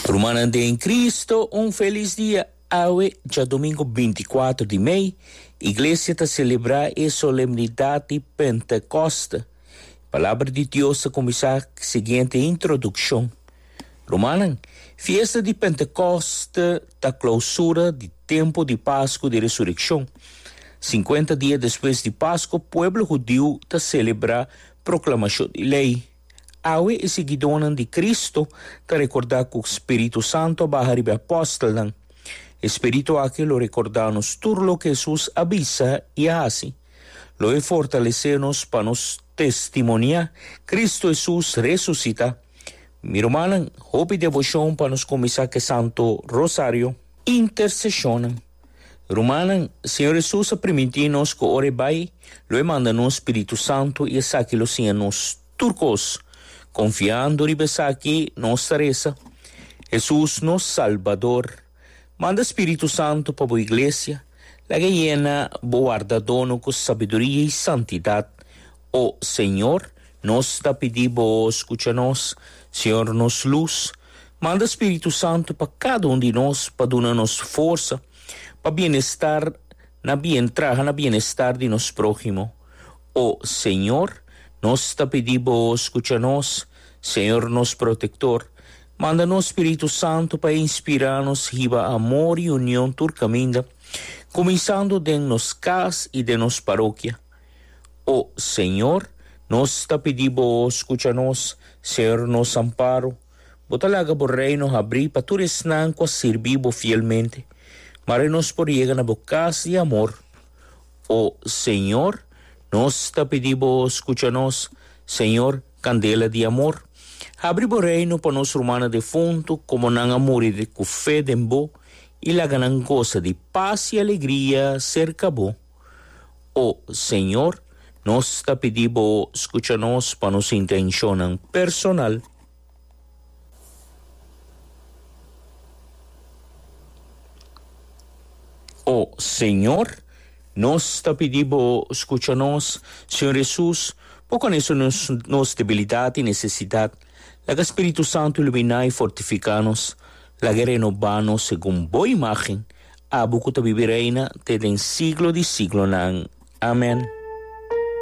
Hermanos en Cristo, un feliz día. Hoy, ya domingo 24 de maio, iglesia está celebrar a solemnidade de Pentecoste. Palavra de Deus a começar a seguinte introdução. Romanan, fiesta de Pentecoste, da clausura de tempo de Páscoa de ressurreição. 50 dias depois de Páscoa, o povo judeu está celebrar proclamação de lei. Hoje, os seguidores de Cristo está recordar que o Espírito Santo vai arribar apóstolo. Espírito aquilo recordar-nos tudo o que Jesus avisa e hace. Lo é fortalecer-nos para nos testemunhar Cristo Jesus ressuscita. Mi hermana, hope devoção para nos começar que Santo Rosário. Intercessão. Romana, Senhor Jesus permite-nos que ore vai, lo manda no Espírito Santo e saque lo sia nos turcos, confiando ribesa aqui nossa reza. Jesus, nosso Salvador, manda Espírito Santo para a igreja, la que llena guardadono com sabedoria e santidade. O Senhor, nos está pedindo, escucha-nos, Senhor, nos luz, manda Espírito Santo para cada de nós, para dar-nos força, para bem-estar, na bem-estar de nosso próximo. O Senhor, nos está pedindo, escucha-nos, Senhor, nosso protetor, manda-nos Espírito Santo para inspirar-nos riba amor e união turcaminda, começando de nos casas e de nos paróquia. O Senhor, nos está pedindo, escucha-nos, Senhor, nos amparo, botalaga por reino abrir para tu resnan com servir fielmente, mas nos por llegar na bocas de amor. O Senhor, nos está pedindo, escucha-nos, Senhor, candela de amor, abre o reino para nos romana defunto, como não amor e de fé de bo, e la ganan goza de paz e alegria cerca bo. O Senhor, nos está pedindo, escucha-nos para nos intenção personal. O Senhor, nos está pedindo, escucha-nos, Senhor Jesus, por conhecer nos debilidade e necessidade, la que Espírito Santo ilumina e fortifica-nos, la que renova-nos segundo boa imagem, a bucuta viverena, te den siglo de siglo. Amém.